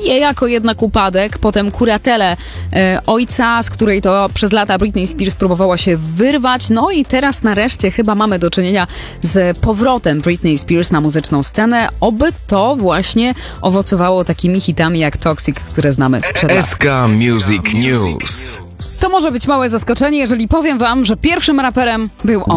niejako jednak upadek, potem kuratele ojca, z której to przez lata Britney Spears próbowała się wyrwać, no i teraz nareszcie chyba mamy do czynienia z powrotem Britney Spears na muzyczną scenę, oby to właśnie owocowało takimi hitami jak Toxic, które znamy sprzed lat. SK Music News. To może być małe zaskoczenie, jeżeli powiem wam, że pierwszym raperem był on.